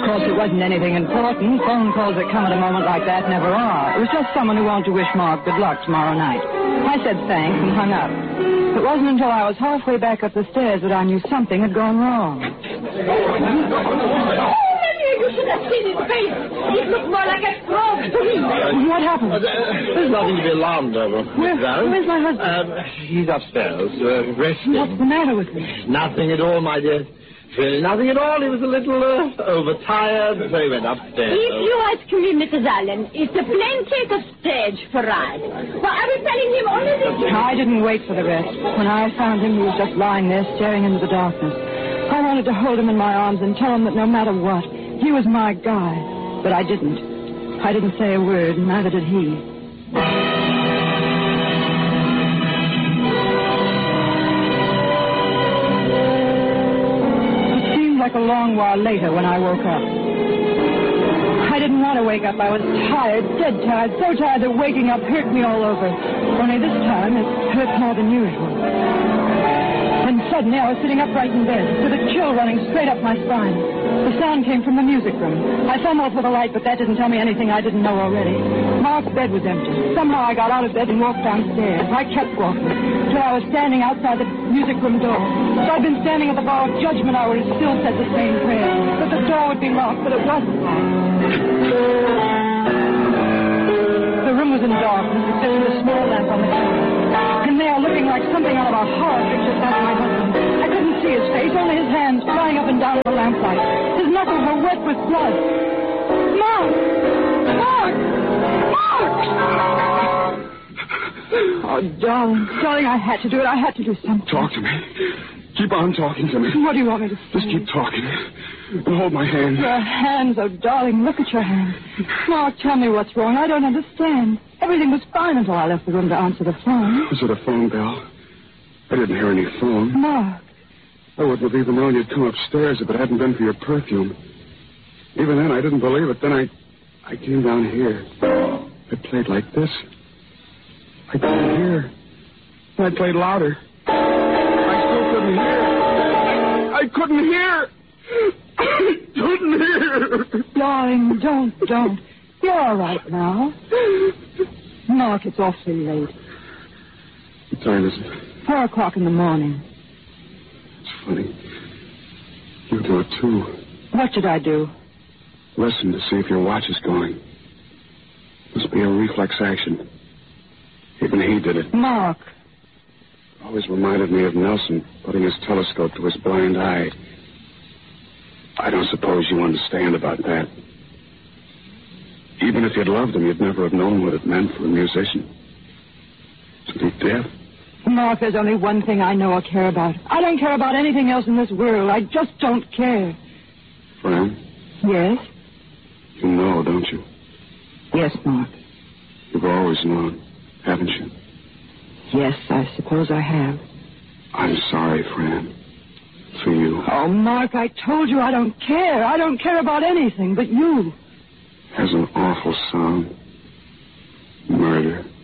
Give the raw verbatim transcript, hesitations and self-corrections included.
course, it wasn't anything important. Phone calls that come at a moment like that never are. It was just someone who wanted to wish Mark good luck tomorrow night. I said thanks and hung up. It wasn't until I was halfway back up the stairs that I knew something had gone wrong. Oh, you should have seen his face. It looked more like a frog to me. What happened? Uh, there's nothing to be alarmed over. Where, where's my husband? Um, he's upstairs, uh, resting. What's the matter with him? Nothing at all, my dear. Really nothing at all. He was a little uh, overtired, so he went upstairs. If you ask me, Missus Allen, it's a plain case of stage fright. Well, I was telling him only this... I didn't wait for the rest. When I found him, he was just lying there staring into the darkness. I wanted to hold him in my arms and tell him that no matter what, he was my guy. But I didn't. I didn't say a word, and neither did he. Like a long while later when I woke up. I didn't want to wake up. I was tired, dead tired, so tired that waking up hurt me all over. Only this time it hurt more than usual. And suddenly I was sitting upright in bed with a chill running straight up my spine. The sound came from the music room. I fumbled for the light, but that didn't tell me anything I didn't know already. Mark's bed was empty. Somehow I got out of bed and walked downstairs. I kept walking till I was standing outside the music room door. If I'd been standing at the bar of judgment, I would have still said the same prayer. That the door would be locked, but it wasn't locked. The room was in darkness, except for the small lamp on the counter. And there, looking like something out of a horror picture, sat my husband. I couldn't see his face, only his hands flying up and down in the lamplight. His knuckles were wet with blood. Mark! Mark! Mark! Oh, darling, darling, I had to do it. I had to do something. Talk to me. Keep on talking to me. What do you want me to say? Just keep talking. And hold my hand. Your hands, oh, darling, look at your hands. Mark, tell me what's wrong. I don't understand. Everything was fine until I left the room to answer the phone. Was it a phone bell? I didn't hear any phone. Mark. I wouldn't have even known you'd come upstairs if it hadn't been for your perfume. Even then, I didn't believe it. Then I, I came down here. It played like this. I couldn't hear. And I played louder. I still couldn't hear. I couldn't hear. I couldn't hear. Darling, don't, don't. You're all right now. Mark, it's awfully late. What time is it? Four o'clock in the morning. It's funny. You do it, too. What should I do? Listen to see if your watch is going. Must be a reflex action. Even he did it. Mark. Always reminded me of Nelson putting his telescope to his blind eye. I don't suppose you understand about that. Even if you'd loved him, you'd never have known what it meant for a musician. To be deaf. Mark, there's only one thing I know or care about. I don't care about anything else in this world. I just don't care. Fran? Yes? You know, don't you? Yes, Mark. You've always known, haven't you? Yes, I suppose I have. I'm sorry, Fran. For you. Oh, Mark, I told you I don't care. I don't care about anything but you. Has an awful sound. Murder.